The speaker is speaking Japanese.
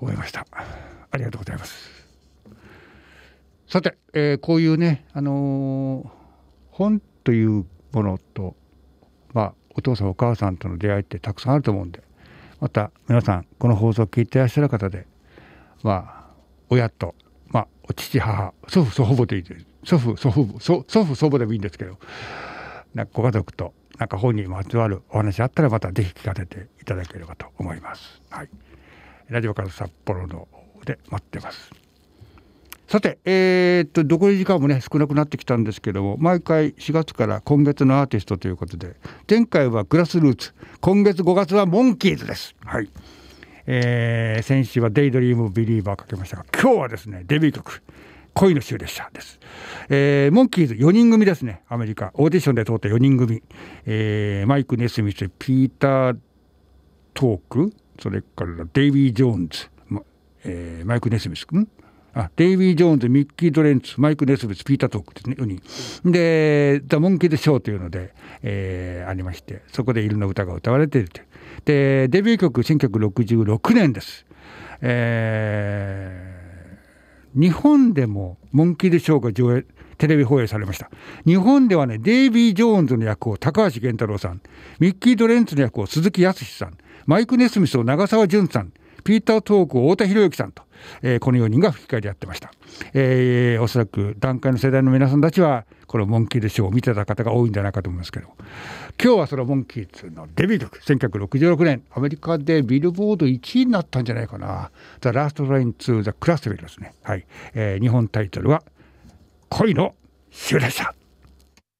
思いました。ありがとうございます。さて、こういうね、本というものと、お父さんお母さんとの出会いってたくさんあると思うんで、また皆さんこの放送を聞いていらっしゃる方で、親と、父母祖父祖父母でいいです。祖父祖母でもいいんですけど、ご家族と本にまつわるお話あったらまたぜひ聞かせていただければと思います。はい、ラジオから札幌の方で待ってます。さて、残り時間もね少なくなってきたんですけども、毎回4月から今月のアーティストということで、前回はグラスルーツ、今月5月はモンキーズです。はい、先週はデイドリームビリーバーかけましたが、今日はですねデビュー曲恋の終列車です。モンキーズ4人組ですね。アメリカオーディションで通った4人組、マイク・ネスミス、ピーター・トーク、それからデイビー・ジョーンズ、マイク・ネスミスデイビー・ジョーンズ、ミッキー・ドレンツ、マイク・ネスミス、ピーター・トークですね、4人でザ・モンキーズ・ショーというので、ありまして、そこでいろんな歌が歌われているという。でデビュー曲1966年です。日本でもモンキーズ・ショーがテレビ放映されました。日本ではね、デイビー・ジョーンズの役を高橋源太郎さん、ミッキー・ドレンツの役を鈴木康さん、マイク・ネスミスを長澤淳さん、ピーター・トークを太田博之さんと、この4人が吹き替えでやってました。おそらく団塊の世代の皆さんたちはこのモンキーズショーを見てた方が多いんじゃないかと思いますけど、今日はそのモンキーズのデビュー曲、1966年アメリカでビルボード1位になったんじゃないかな、The Last Train to the Clarksvilleですね。はい、日本タイトルは恋の終列車。